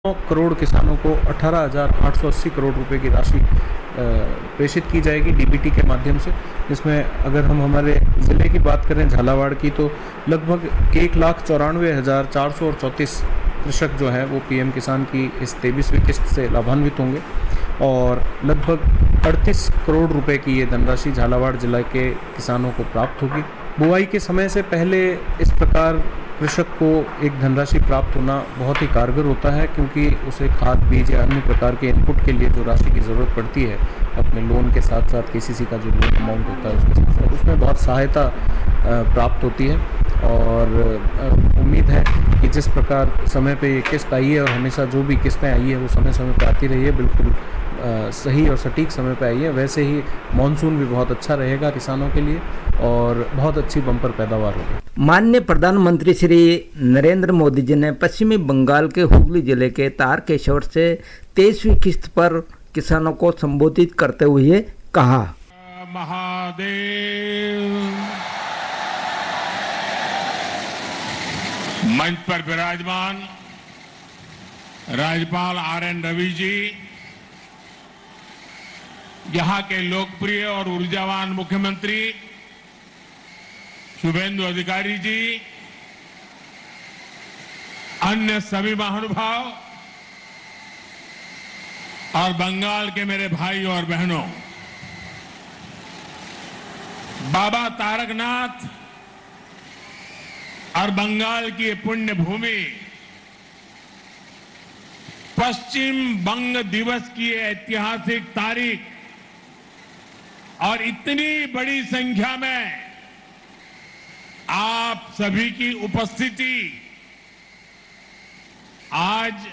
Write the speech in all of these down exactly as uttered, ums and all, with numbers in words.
नौ करोड़ किसानों को अठारह हज़ार आठ सौ अस्सी करोड़ रुपए की राशि प्रेषित की जाएगी डीबीटी के माध्यम से, जिसमें अगर हम हमारे ज़िले की बात करें झालावाड़ की तो लगभग एक लाख चौरानवे हज़ार चार सौ और चौंतीस कृषक जो है वो पीएम किसान की इस तेईसवीं किस्त से लाभान्वित होंगे और लगभग अड़तीस करोड़ रुपए की ये धनराशि झालावाड़ जिला के किसानों को प्राप्त होगी। बुआई के समय से पहले इस प्रकार कृषक को एक धनराशि प्राप्त होना बहुत ही कारगर होता है, क्योंकि उसे खाद बीज या अन्य प्रकार के इनपुट के लिए जो राशि की ज़रूरत पड़ती है अपने लोन के साथ साथ केसीसी का जो लोन अमाउंट होता है उसके साथ साथ उसमें बहुत सहायता प्राप्त होती है। और उम्मीद है कि जिस प्रकार समय पे ये किस्त आई है और हमेशा जो भी किस्तें आई है वो समय समय पर आती रही है, बिल्कुल सही और सटीक समय पे आई है। वैसे ही मानसून भी बहुत अच्छा रहेगा किसानों के लिए और बहुत अच्छी बम्पर पैदावार होगी। माननीय प्रधानमंत्री श्री नरेंद्र मोदी जी ने पश्चिमी बंगाल के हुगली जिले के तारकेश्वर से तेईसवीं किस्त पर किसानों को संबोधित करते हुए कहा, महादेव। मंच पर विराजमान राज्यपाल आर एन रवि जी, यहां के लोकप्रिय और ऊर्जावान मुख्यमंत्री शुभेंदु अधिकारी जी, अन्य सभी महानुभाव और बंगाल के मेरे भाई और बहनों, बाबा तारकनाथ और बंगाल की ये पुण्य भूमि पश्चिम बंग दिवस की ऐतिहासिक तारीख और इतनी बड़ी संख्या में आप सभी की उपस्थिति आज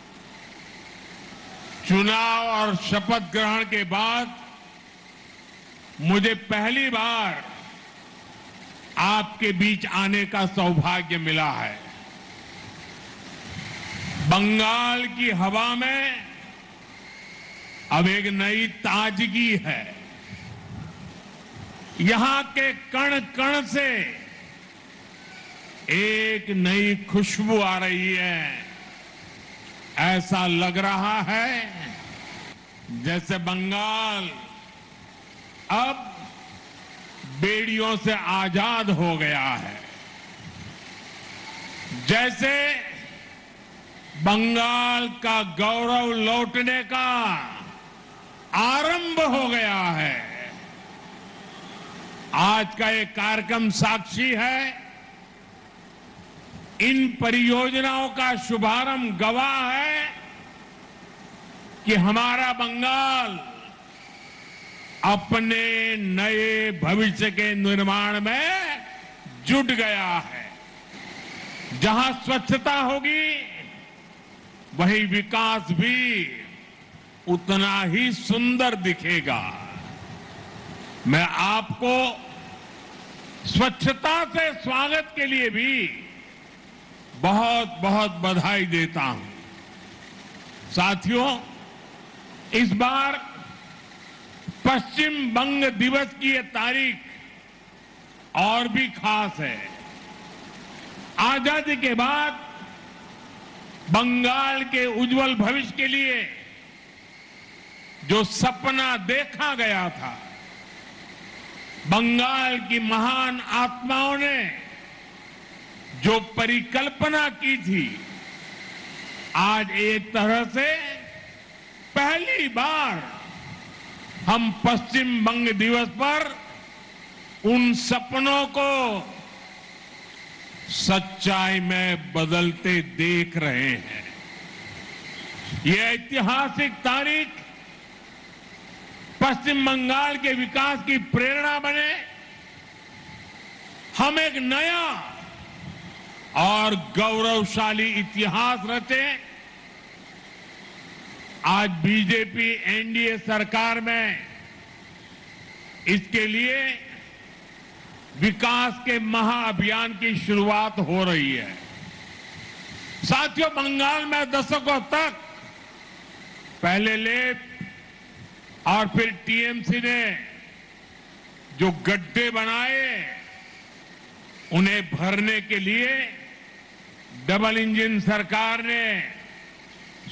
चुनाव और शपथ ग्रहण के बाद मुझे पहली बार आपके बीच आने का सौभाग्य मिला है। बंगाल की हवा में अब एक नई ताजगी है। यहां के कण कण से एक नई खुशबू आ रही है। ऐसा लग रहा है जैसे बंगाल अब बेड़ियों से आजाद हो गया है, जैसे बंगाल का गौरव लौटने का आरंभ हो गया है। आज का ये कार्यक्रम साक्षी है, इन परियोजनाओं का शुभारंभ गवाह है कि हमारा बंगाल अपने नए भविष्य के निर्माण में जुट गया है। जहां स्वच्छता होगी वहीं विकास भी उतना ही सुंदर दिखेगा। मैं आपको स्वच्छता से स्वागत के लिए भी बहुत बहुत बधाई देता हूं। साथियों, इस बार पश्चिम बंग दिवस की ये तारीख और भी खास है। आजादी के बाद बंगाल के उज्जवल भविष्य के लिए जो सपना देखा गया था, बंगाल की महान आत्माओं ने जो परिकल्पना की थी, आज एक तरह से पहली बार हम पश्चिम बंग दिवस पर उन सपनों को सच्चाई में बदलते देख रहे हैं। ये ऐतिहासिक तारीख पश्चिम बंगाल के विकास की प्रेरणा बने, हम एक नया और गौरवशाली इतिहास रचें। आज बीजेपी एनडीए सरकार में इसके लिए विकास के महाअभियान की शुरुआत हो रही है। साथियों, बंगाल में दशकों तक पहले लेफ्ट और फिर टीएमसी ने जो गड्ढे बनाए, उन्हें भरने के लिए डबल इंजन सरकार ने